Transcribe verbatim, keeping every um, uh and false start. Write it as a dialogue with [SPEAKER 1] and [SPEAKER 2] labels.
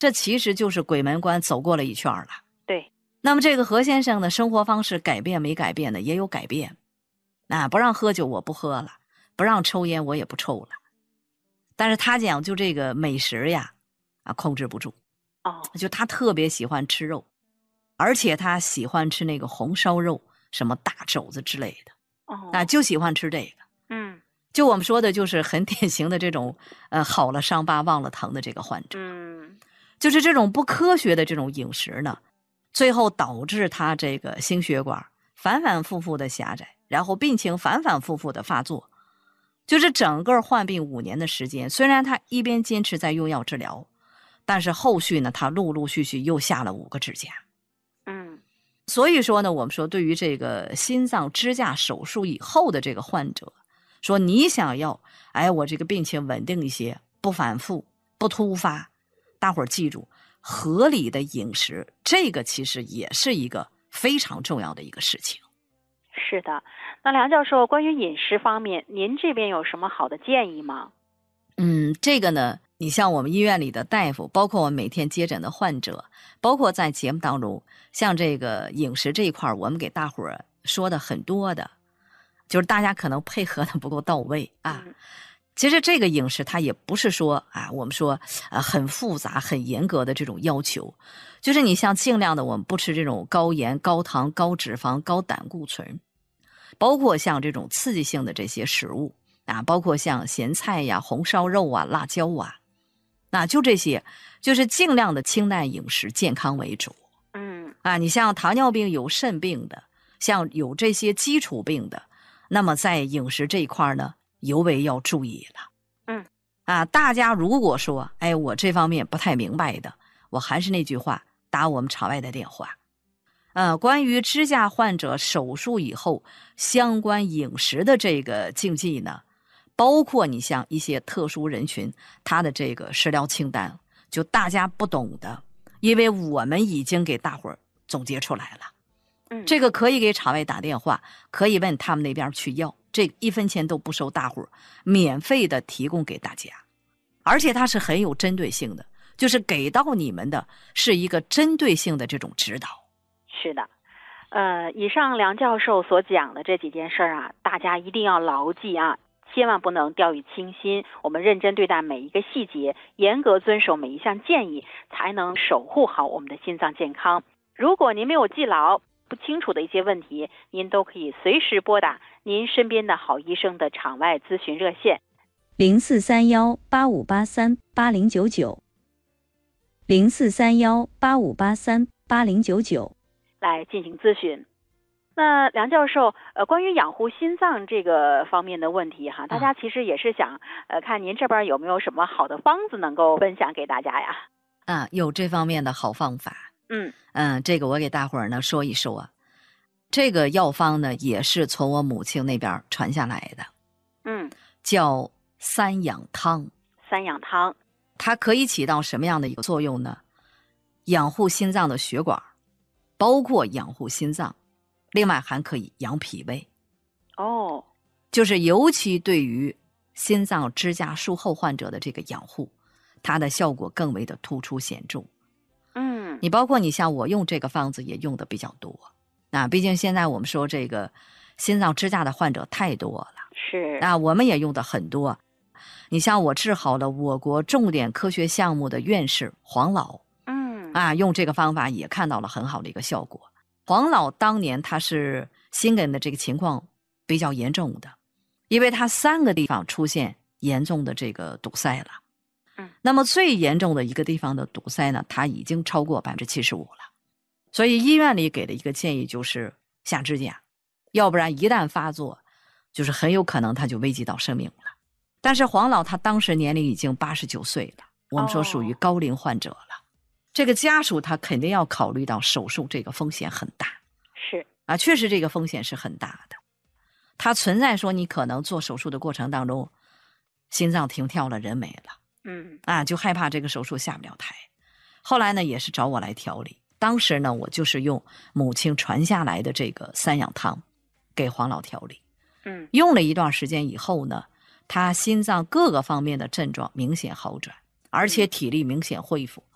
[SPEAKER 1] 这其实就是鬼门关走过了一圈了。
[SPEAKER 2] 对。
[SPEAKER 1] 那么这个何先生的生活方式改变没改变呢？也有改变。啊，不让喝酒我不喝了，不让抽烟我也不抽了。但是他讲就这个美食呀，啊，控制不住。
[SPEAKER 2] 哦，
[SPEAKER 1] 就他特别喜欢吃肉，而且他喜欢吃那个红烧肉，什么大肘子之类的。
[SPEAKER 2] 哦，
[SPEAKER 1] 啊，就喜欢吃这个。
[SPEAKER 2] 嗯，
[SPEAKER 1] 就我们说的就是很典型的这种呃好了伤疤忘了疼的这个患者。
[SPEAKER 2] 嗯，
[SPEAKER 1] 就是这种不科学的这种饮食呢，最后导致他这个心血管反反复复的狭窄，然后病情反反复复的发作。就是整个患病五年的时间，虽然他一边坚持在用药治疗，但是后续呢，他陆陆续续又下了五个支架。
[SPEAKER 2] 嗯，
[SPEAKER 1] 所以说呢，我们说对于这个心脏支架手术以后的这个患者，说你想要，哎，我这个病情稳定一些，不反复，不突发，大伙儿记住，合理的饮食，这个其实也是一个非常重要的一个事情。
[SPEAKER 2] 是的。那梁教授，关于饮食方面，您这边有什么好的建议吗？
[SPEAKER 1] 嗯，这个呢，你像我们医院里的大夫，包括我们每天接诊的患者，包括在节目当中，像这个饮食这一块，我们给大伙儿说的很多的，就是大家可能配合的不够到位啊。
[SPEAKER 2] 嗯，
[SPEAKER 1] 其实这个饮食它也不是说啊，我们说呃很复杂、很严格的这种要求，就是你像尽量的我们不吃这种高盐、高糖、高脂肪、高胆固醇，包括像这种刺激性的这些食物啊，包括像咸菜呀、红烧肉啊、辣椒啊，那就这些，就是尽量的清淡饮食，健康为主。
[SPEAKER 2] 嗯，
[SPEAKER 1] 啊，你像糖尿病有肾病的，像有这些基础病的，那么在饮食这一块呢，尤为要注意了。
[SPEAKER 2] 嗯，
[SPEAKER 1] 啊，大家如果说，哎，我这方面不太明白的，我还是那句话，打我们场外的电话。呃，关于支架患者手术以后相关饮食的这个禁忌呢，包括你像一些特殊人群，他的这个食疗清单，就大家不懂的，因为我们已经给大伙儿总结出来了。
[SPEAKER 2] 嗯，
[SPEAKER 1] 这个可以给场外打电话，可以问他们那边去要，这一分钱都不收，大伙儿免费的提供给大家，而且它是很有针对性的，就是给到你们的是一个针对性的这种指导。
[SPEAKER 2] 是的。呃，以上梁教授所讲的这几件事儿啊，大家一定要牢记啊，千万不能掉以轻心。我们认真对待每一个细节，严格遵守每一项建议，才能守护好我们的心脏健康。如果您没有记牢、不清楚的一些问题，您都可以随时拨打您身边的好医生的场外咨询热线
[SPEAKER 3] 零四三幺八五八三八零九九，零四三幺八五八三八零九九
[SPEAKER 2] 来进行咨询。那梁教授，呃，关于养护心脏这个方面的问题哈，大家其实也是想，呃，看您这边有没有什么好的方子能够分享给大家呀？
[SPEAKER 1] 啊，有这方面的好方法。
[SPEAKER 2] 嗯
[SPEAKER 1] 嗯，这个我给大伙儿呢说一说。这个药方呢也是从我母亲那边传下来的，
[SPEAKER 2] 嗯，
[SPEAKER 1] 叫三养汤。
[SPEAKER 2] 三养汤，
[SPEAKER 1] 它可以起到什么样的一个作用呢？养护心脏的血管，包括养护心脏，另外还可以养脾胃。
[SPEAKER 2] 哦，
[SPEAKER 1] 就是尤其对于心脏支架术后患者的这个养护，它的效果更为的突出显著。
[SPEAKER 2] 嗯，
[SPEAKER 1] 你包括你像我用这个方子也用的比较多啊，毕竟现在我们说这个心脏支架的患者太多了，
[SPEAKER 2] 是
[SPEAKER 1] 啊，我们也用的很多。你像我治好了我国重点科学项目的院士黄老，
[SPEAKER 2] 嗯
[SPEAKER 1] 啊，用这个方法也看到了很好的一个效果。黄老当年他是心梗的这个情况比较严重的，因为他三个地方出现严重的这个堵塞了。
[SPEAKER 2] 嗯，
[SPEAKER 1] 那么最严重的一个地方的堵塞呢，它已经超过百分之七十五了。所以医院里给的一个建议就是下支架，要不然一旦发作，就是很有可能他就危及到生命了。但是黄老他当时年龄已经八十九岁了，我们说属于高龄患者了。哦，这个家属他肯定要考虑到手术这个风险很大。
[SPEAKER 2] 是
[SPEAKER 1] 啊，确实这个风险是很大的。它存在说你可能做手术的过程当中，心脏停跳了，人没了。
[SPEAKER 2] 嗯
[SPEAKER 1] 啊，就害怕这个手术下不了台。后来呢，也是找我来调理。当时呢，我就是用母亲传下来的这个三养汤给黄老调理。
[SPEAKER 2] 嗯，
[SPEAKER 1] 用了一段时间以后呢，他心脏各个方面的症状明显好转，而且体力明显恢复，